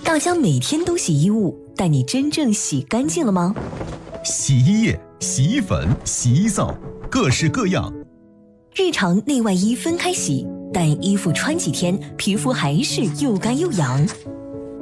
大家每天都洗衣物，但你真正洗干净了吗？ 洗衣液、洗衣粉、洗衣皂，各式各样。 日常内外衣分开洗，但衣服穿几天，皮肤还是又干又痒。